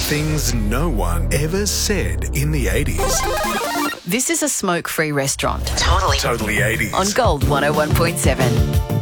Things no one ever said in the 80s. This is a smoke-free restaurant. Totally 80s. On Gold 101.7.